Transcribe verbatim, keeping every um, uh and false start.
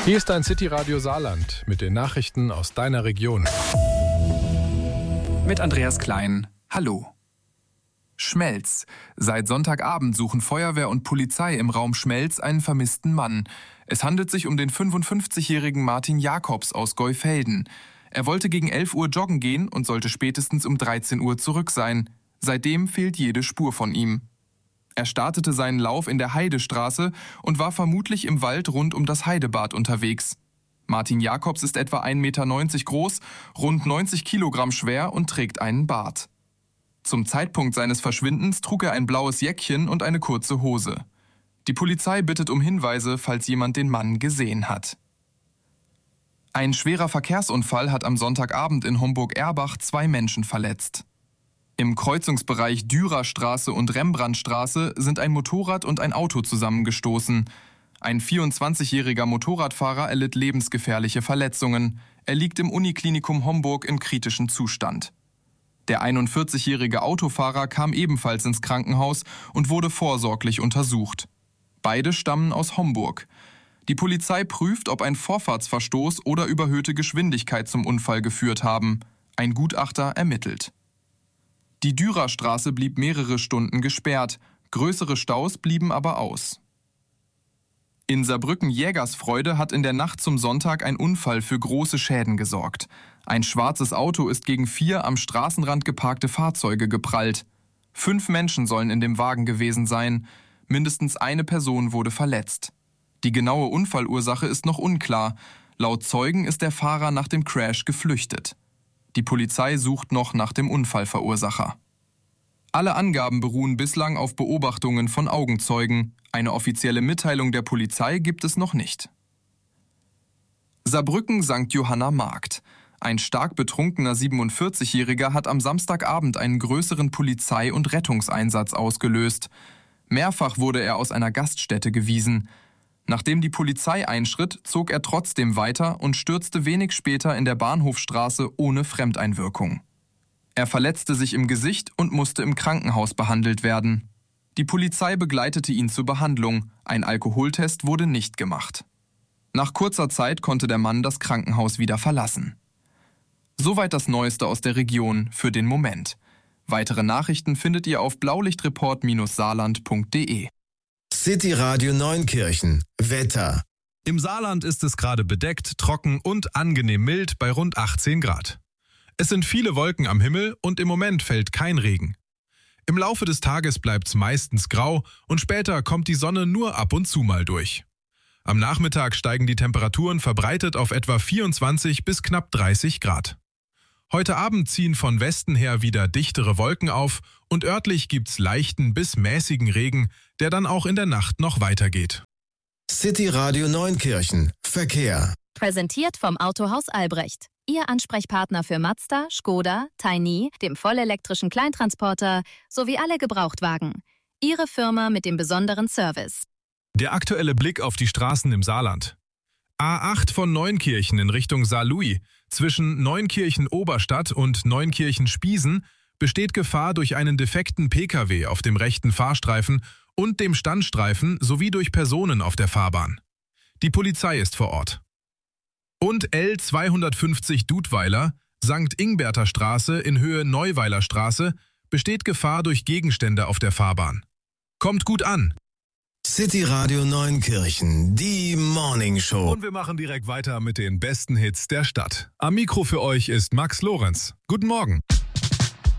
Hier ist dein City-Radio Saarland mit den Nachrichten aus deiner Region. Mit Andreas Klein. Hallo. Schmelz. Seit Sonntagabend suchen Feuerwehr und Polizei im Raum Schmelz einen vermissten Mann. Es handelt sich um den fünfundfünfzigjährigen Martin Jacobs aus Geufelden. Er wollte gegen elf Uhr joggen gehen und sollte spätestens um dreizehn Uhr zurück sein. Seitdem fehlt jede Spur von ihm. Er startete seinen Lauf in der Heidestraße und war vermutlich im Wald rund um das Heidebad unterwegs. Martin Jacobs ist etwa ein Meter neunzig groß, rund neunzig Kilogramm schwer und trägt einen Bart. Zum Zeitpunkt seines Verschwindens trug er ein blaues Jäckchen und eine kurze Hose. Die Polizei bittet um Hinweise, falls jemand den Mann gesehen hat. Ein schwerer Verkehrsunfall hat am Sonntagabend in Homburg-Erbach zwei Menschen verletzt. Im Kreuzungsbereich Dürerstraße und Rembrandtstraße sind ein Motorrad und ein Auto zusammengestoßen. Ein vierundzwanzigjähriger Motorradfahrer erlitt lebensgefährliche Verletzungen. Er liegt im Uniklinikum Homburg im kritischen Zustand. Der einundvierzigjährige Autofahrer kam ebenfalls ins Krankenhaus und wurde vorsorglich untersucht. Beide stammen aus Homburg. Die Polizei prüft, ob ein Vorfahrtsverstoß oder überhöhte Geschwindigkeit zum Unfall geführt haben. Ein Gutachter ermittelt. Die Dürerstraße blieb mehrere Stunden gesperrt, größere Staus blieben aber aus. In Saarbrücken-Jägersfreude hat in der Nacht zum Sonntag ein Unfall für große Schäden gesorgt. Ein schwarzes Auto ist gegen vier am Straßenrand geparkte Fahrzeuge geprallt. Fünf Menschen sollen in dem Wagen gewesen sein. Mindestens eine Person wurde verletzt. Die genaue Unfallursache ist noch unklar. Laut Zeugen ist der Fahrer nach dem Crash geflüchtet. Die Polizei sucht noch nach dem Unfallverursacher. Alle Angaben beruhen bislang auf Beobachtungen von Augenzeugen. Eine offizielle Mitteilung der Polizei gibt es noch nicht. Saarbrücken Sankt Johanna Markt. Ein stark betrunkener siebenundvierzigjähriger hat am Samstagabend einen größeren Polizei- und Rettungseinsatz ausgelöst. Mehrfach wurde er aus einer Gaststätte gewiesen. Nachdem die Polizei einschritt, zog er trotzdem weiter und stürzte wenig später in der Bahnhofstraße ohne Fremdeinwirkung. Er verletzte sich im Gesicht und musste im Krankenhaus behandelt werden. Die Polizei begleitete ihn zur Behandlung. Ein Alkoholtest wurde nicht gemacht. Nach kurzer Zeit konnte der Mann das Krankenhaus wieder verlassen. Soweit das Neueste aus der Region für den Moment. Weitere Nachrichten findet ihr auf blaulichtreport Bindestrich saarland punkt de. City Radio Neunkirchen. Wetter. Im Saarland ist es gerade bedeckt, trocken und angenehm mild bei rund achtzehn Grad. Es sind viele Wolken am Himmel und im Moment fällt kein Regen. Im Laufe des Tages bleibt es meistens grau und später kommt die Sonne nur ab und zu mal durch. Am Nachmittag steigen die Temperaturen verbreitet auf etwa vierundzwanzig bis knapp dreißig Grad. Heute Abend ziehen von Westen her wieder dichtere Wolken auf und örtlich gibt's leichten bis mäßigen Regen, der dann auch in der Nacht noch weitergeht. City Radio Neunkirchen. Verkehr. Präsentiert vom Autohaus Albrecht. Ihr Ansprechpartner für Mazda, Skoda, Tiny, dem vollelektrischen Kleintransporter sowie alle Gebrauchtwagen. Ihre Firma mit dem besonderen Service. Der aktuelle Blick auf die Straßen im Saarland. A acht von Neunkirchen in Richtung Saarlouis. Zwischen Neunkirchen-Oberstadt und Neunkirchen-Spiesen besteht Gefahr durch einen defekten Pkw auf dem rechten Fahrstreifen und dem Standstreifen sowie durch Personen auf der Fahrbahn. Die Polizei ist vor Ort. Und L zweihundertfünfzig Dudweiler, Sankt Ingberter Straße in Höhe Neuweiler Straße, besteht Gefahr durch Gegenstände auf der Fahrbahn. Kommt gut an! City Radio Neunkirchen, die Morning Show. Und wir machen direkt weiter mit den besten Hits der Stadt. Am Mikro für euch ist Max Lorenz. Guten Morgen.